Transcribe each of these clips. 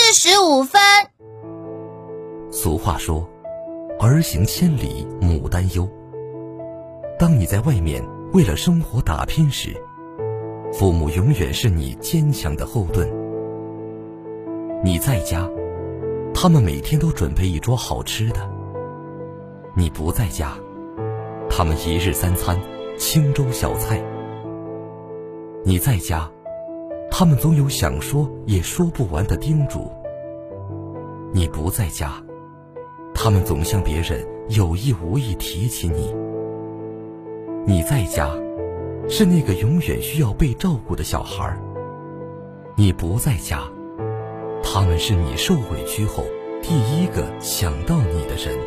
45分。 俗话说，儿行千里母担忧。当你在外面为了生活打拼时，父母永远是你坚强的后盾。你在家，他们每天都准备一桌好吃的；你不在家，他们一日三餐清粥小菜。你在家，他们总有想说也说不完的叮嘱；你不在家，他们总向别人有意无意提起你。你在家，是那个永远需要被照顾的小孩；你不在家，他们是你受委屈后第一个想到你的人。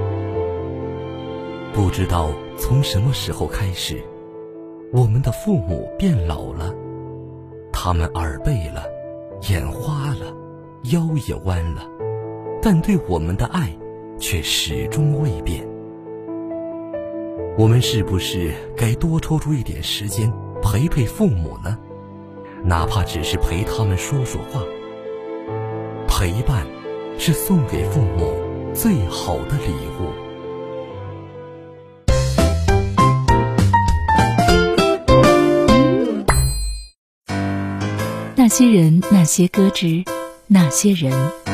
不知道从什么时候开始，我们的父母变老了，他们耳背了，眼花了，腰也弯了，但对我们的爱却始终未变。我们是不是该多抽出一点时间陪陪父母呢？哪怕只是陪他们说说话。陪伴是送给父母最好的礼物。 那些人，那些歌之，那些人。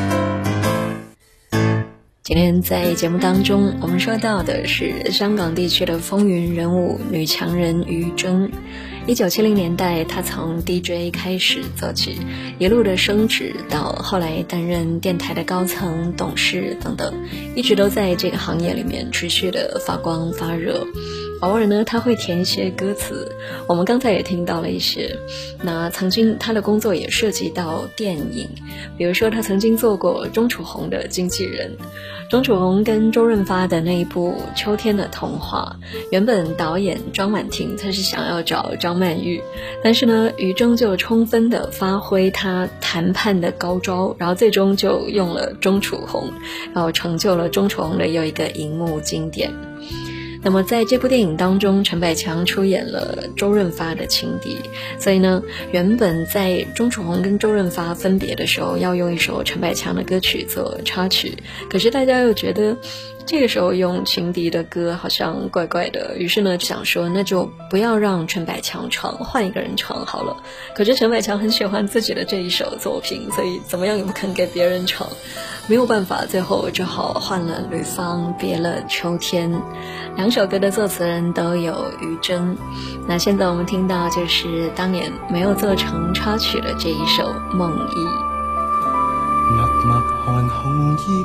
今天在节目当中，我们说到的是香港地区的风云人物女强人于真。1970年代，她从 DJ 开始做起，一路的升职到后来担任电台的高层、董事等等，一直都在这个行业里面持续的发光发热。偶尔呢，他会填一些歌词，我们刚才也听到了一些。那曾经他的工作也涉及到电影，比如说他曾经做过钟楚红的经纪人。钟楚红跟周润发的那一部《秋天的童话》，原本导演庄婉婷她是想要找张曼玉，但是呢，于真就充分的发挥他谈判的高招，然后最终就用了钟楚红，然后成就了钟楚红的又一个荧幕经典。那么在这部电影当中，陈百强出演了周润发的情敌，所以呢，原本在钟楚红跟周润发分别的时候要用一首陈百强的歌曲做插曲，可是大家又觉得这个时候用情敌的歌好像怪怪的，于是呢想说那就不要让陈百强唱，换一个人唱好了。可是陈百强很喜欢自己的这一首作品，所以怎么样也不肯给别人唱，没有办法，最后只好换了吕方，别了秋天。两首歌的作词人都有于真。那现在我们听到就是当年没有做成插曲的这一首《梦忆》。 默默看紅葉